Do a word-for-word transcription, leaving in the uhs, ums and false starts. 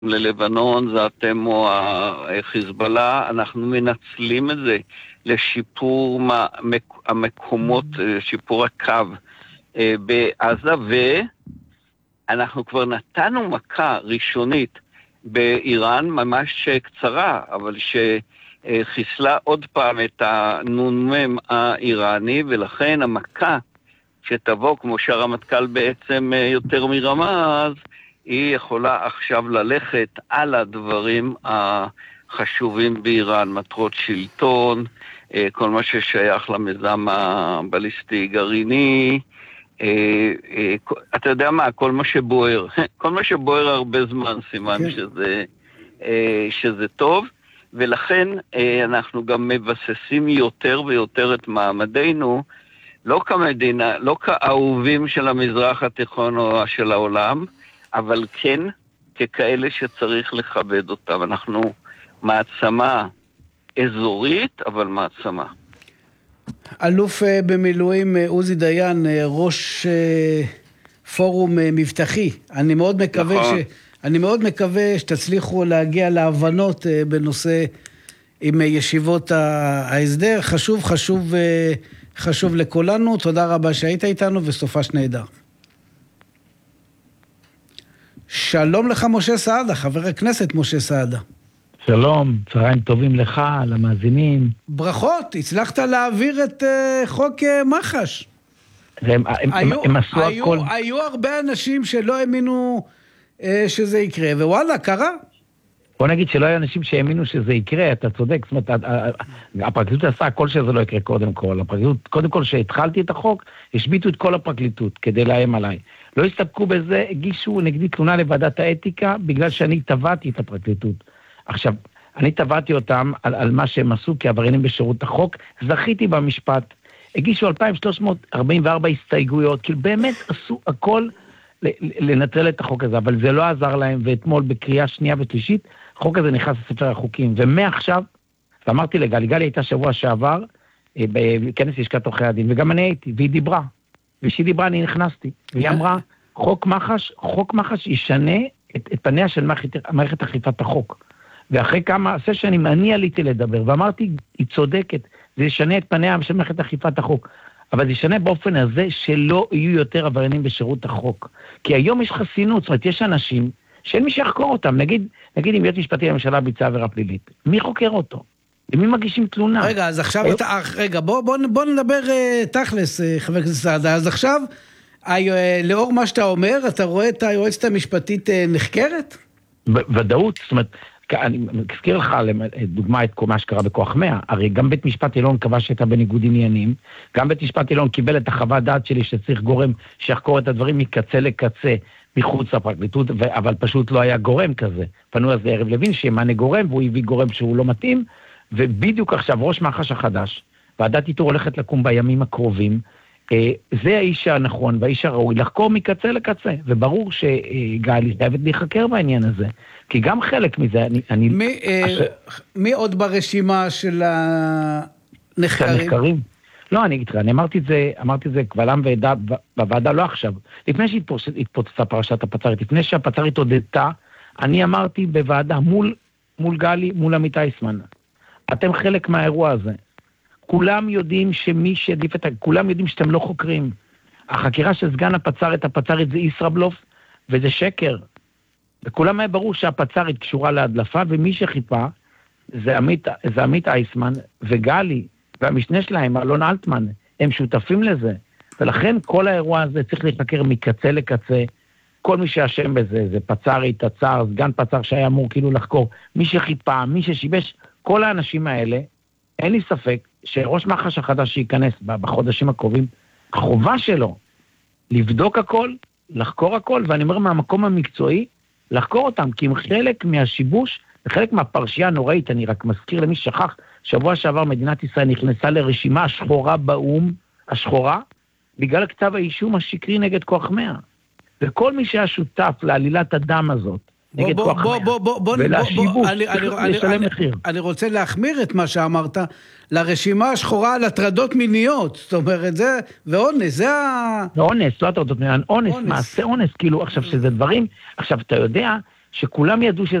ללבנון, זה אתם או החיזבאללה, אנחנו מנצלים את זה לשיפור המקומות, שיפור הקו בעזה, ואנחנו כבר נתנו מכה ראשונית באיראן, ממש קצרה, אבל שחיסלה עוד פעם את הנ"מ האיראני, ולכן המכה שתבוא, כמו שהרמטכ"ל בעצם יותר מרמה, אז היא יכולה עכשיו ללכת על הדברים החשובים באיראן, מטרות שלטון, כל מה ששייך למיזם הבליסטי גרעיני, אתה יודע מה, כל מה שבוער, כל מה שבוער הרבה זמן סימן שזה, שזה טוב, ולכן אנחנו גם מבססים יותר ויותר את מעמדנו, לא כמדינה, לא כאהובים של המזרח התיכון או של העולם, אבל כן ככאלה שצריך לכבד אותם. אנחנו מעצמה אזורית, אבל מעצמה. אלוף במילואים עוזי דיין, ראש פורום מבטחי, אני מאוד מקווה נכון. ש... אני מאוד מקווה שתצליחו להגיע להבנות בנושא עם ישיבות ההסדר. חשוב, חשוב, חשוב לכולנו. תודה רבה שהיית איתנו וסופש נהדר. שלום לך משה סעדה, חבר הכנסת משה סעדה. שלום, צהריים טובים לך, למאזינים. ברכות, הצלחת להעביר את uh, חוק uh, מח"ש. הם, הם, היו, הם עשו היו, הכל. היו הרבה אנשים שלא האמינו uh, שזה יקרה, ווואלה, קרה. בוא נגיד שלא היו אנשים שהאמינו שזה יקרה, אתה צודק, זאת אומרת, הפרקליטות עשה הכל שזה לא יקרה קודם כל. הפרקליטות, קודם כל שהתחלתי את החוק, השביטו את כל הפרקליטות כדי לאיים עליי. לא הסתפקו בזה, הגישו נגדי תלונה לוועדת האתיקה, בגלל שאני טבעתי את הפרקליטות. עכשיו, אני טבעתי אותם על, על מה שהם עשו כעבריינים בשירות החוק, זכיתי במשפט, הגישו אלפיים שלוש מאות ארבעים וארבע הסתייגויות, כאילו באמת עשו הכל לנטרל את החוק הזה, אבל זה לא עזר להם, ואתמול בקריאה שנייה ושלישית, החוק הזה נכנס לספר החוקים, ומעכשיו, ואמרתי לגלי, גלי הייתה שבוע שעבר, בכנס לשכת עורכי הדין, וגם אני הייתי, והיא דיברה, וכשהיא דיברה אני נכנסתי, והיא אמרה, חוק מח"ש, חוק מח"ש ישנה את, את פניה של מערכת, מערכת אכיפת החוק. ואחרי כמה סשנים אני עליתי לדבר, ואמרתי, היא צודקת, זה ישנה את פניה של מערכת אכיפת החוק, אבל זה ישנה באופן הזה שלא יהיו יותר עבריינים בשירות החוק. כי היום יש חסינות, זאת אומרת, יש אנשים שאין מי שיחקור אותם. נגיד, נגיד אם בית משפטי לממשלה ביצע עבירה פלילית, מי חוקר אותו? למי מגישים תלונה? רגע, אז עכשיו, אתה, רגע, בוא, בוא, בוא נדבר uh, תכלס, uh, חבר הכנסת סעדה. אז עכשיו, uh, לאור מה שאתה אומר, אתה רואה את היועצת המשפטית uh, נחקרת? ודאות, זאת אומרת, אני מזכיר לך דוגמה את מה שקרה בכוח מאה, הרי גם בית משפט עליון קבע שהייתה בניגוד עניינים, גם בית משפט עליון קיבל את החוות דעת שלי שצריך גורם שיחקור את הדברים מקצה לקצה מחוץ לפרקליטות, אבל פשוט לא היה גורם כזה. פנו אז לערב לוין שימנה גורם, והוא הביא גורם שהוא לא מתאים, ובדיוק עכשיו ראש מח"ש החדש, ועדת איתור הולכת לקום בימים הקרובים, זה האיש הנכון והאיש הראוי לחקור מקצה לקצה, וברור שגלי חייבת להיחקר בעניין הזה, כי גם חלק מזה, אני... אני מי, הש... מי עוד ברשימה של הנחקרים? הנחקרים? לא, אני אגיד לך, אני אמרתי את זה, אמרתי את זה קבלם ועדה בוועדה, לא עכשיו, לפני שהתפוצצה פרשת הפצ"רית, לפני שהפצ"רית הודתה, אני אמרתי בוועדה מול, מול גלי, מול עמית אייסמן, אתם חלק מהאירוע הזה, כולם יודעים שמי שהדליף את... כולם יודעים שאתם לא חוקרים. החקירה של סגן הפצ"רית, הפצ"רית זה ישראבלוף, וזה שקר. וכולם היה ברור שהפצ"רית קשורה להדלפה, ומי שחיפה זה עמית, זה עמית אייסמן, וגלי, והמשנה שלהם, אלון אלטמן, הם שותפים לזה. ולכן כל האירוע הזה צריך להיחקר מקצה לקצה. כל מי שאשם בזה, זה פצ"רית, תצ"ר, סגן פצ"ר שהיה אמור כאילו לחקור, מי שחיפה, מי ששיבש, כל האנשים האלה, אין לי ספק שראש מח"ש החדש שייכנס בחודשים הקרובים, החובה שלו לבדוק הכל, לחקור הכל, ואני אומר מהמקום המקצועי, לחקור אותם, כי הם חלק מהשיבוש, וחלק מהפרשייה הנוראית, אני רק מזכיר למי שכח, שבוע שעבר מדינת ישראל נכנסה לרשימה השחורה באום, השחורה, בגלל כתב האישום השקרי נגד כוח מאה. וכל מי שהיה שותף לעלילת הדם הזאת, נגד כוח מאה, ולשיבוש, לשלם מחיר. אני רוצה להחמיר את מה שאמרת, לרשימה השחורה על הטרדות מיניות, זאת אומרת, זה, ואונס, זה ה... אונס, לא הטרדות מיניות, אונס, מעשה אונס, כאילו, עכשיו שזה דברים, עכשיו אתה יודע שכולם ידעו שזה